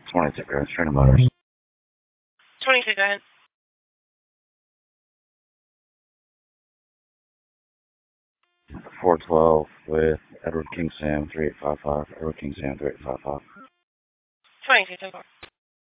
22, Grand Straight Motors. 22, go ahead. 412 with Edward King Sam 3855. Edward King Sam 3855. 22, 10-4.